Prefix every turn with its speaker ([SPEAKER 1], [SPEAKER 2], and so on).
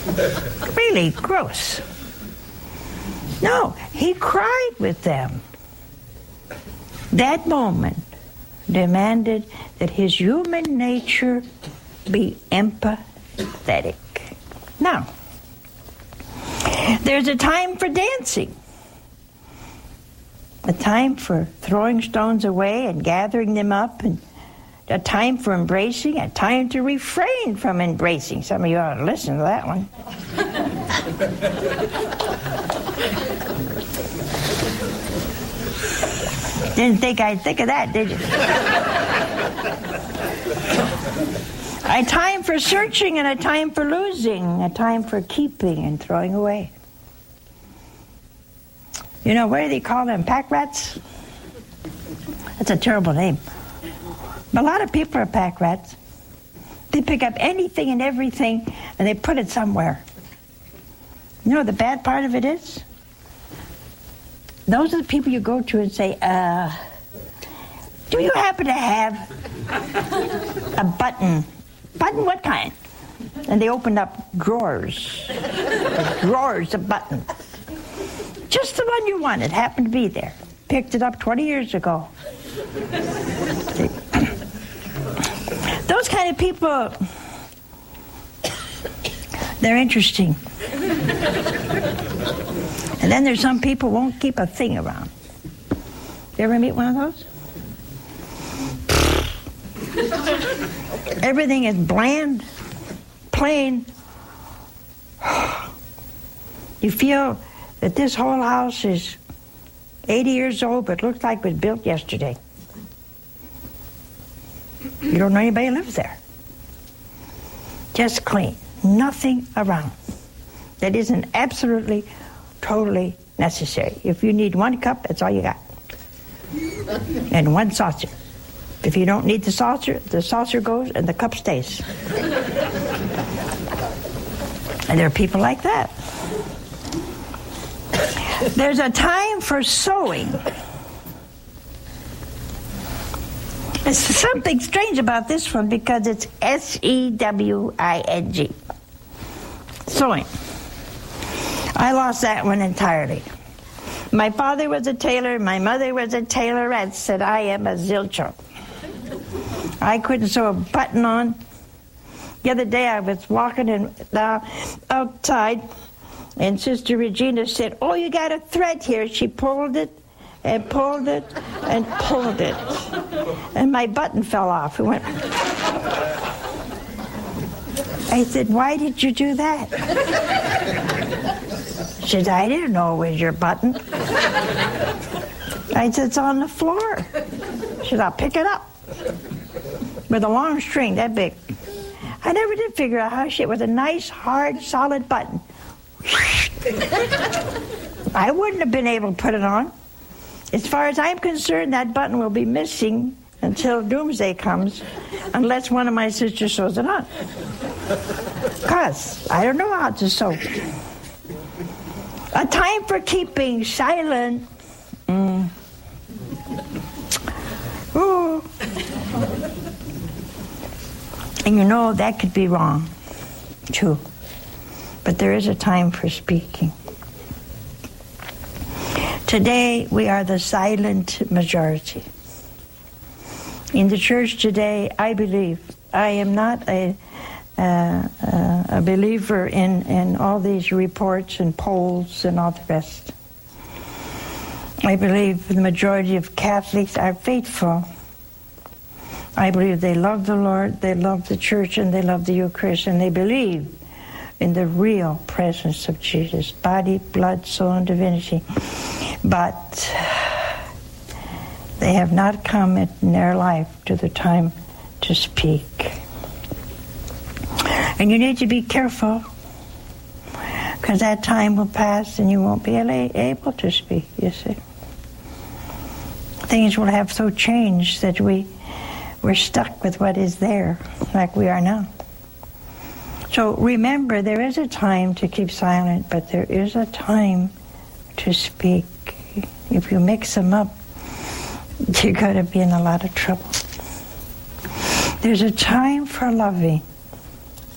[SPEAKER 1] Really gross. No, he cried with them. That moment demanded that his human nature be empathetic. Now, there's a time for dancing, a time for throwing stones away and gathering them up, and a time for embracing, a time to refrain from embracing. Some of you ought to listen to that one. Didn't think I'd think of that, did you? A time for searching and a time for losing, a time for keeping and throwing away. You know, what do they call them? Pack rats? That's a terrible name. But a lot of people are pack rats. They pick up anything and everything and they put it somewhere. You know what the bad part of it is? Those are the people you go to and say, do you happen to have a button? Button what kind? And they opened up drawers. Drawers of buttons. Just the one you wanted happened to be there. Picked it up 20 years ago. Those kind of people, they're interesting. And then there's some people who won't keep a thing around. You ever meet one of those? Everything is bland, plain. You feel that this whole house is 80 years old, but looks like it was built yesterday. You don't know anybody who lives there. Just clean. Nothing around that isn't absolutely, totally necessary. If you need one cup, that's all you got. And one saucer. If you don't need the saucer goes and the cup stays. And there are people like that. There's a time for sowing. There's something strange about this one because it's S-E-W-I-N-G. Sewing. I lost that one entirely. My father was a tailor, my mother was a tailorette, said I am a zilcho. I couldn't sew a button on. The other day I was walking outside, and Sister Regina said, oh, you got a thread here. She pulled it and pulled it and pulled it. And my button fell off. It went. I said, why did you do that? She said, I didn't know it was your button. I said, it's on the floor. She said, I'll pick it up. With a long string that big. I never did figure out how she, with a nice, hard, solid button. I wouldn't have been able to put it on. As far as I'm concerned, that button will be missing until doomsday comes, unless one of my sisters sews it on. Because I don't know how to sew. A time for keeping silent. Ooh. And you know, that could be wrong, too. But there is a time for speaking. Today, we are the silent majority. In the church today, I believe, I am not a believer in all these reports and polls and all the rest. I believe the majority of Catholics are faithful. I believe they love the Lord, they love the church, and they love the Eucharist, and they believe in the real presence of Jesus, body, blood, soul, and divinity. But they have not come in their life to the time to speak. And you need to be careful, because that time will pass and you won't be able to speak, you see. Things will have so changed that we're stuck with what is there, like we are now. So remember, there is a time to keep silent, but there is a time to speak. If you mix them up, you're going to be in a lot of trouble. There's a time for loving.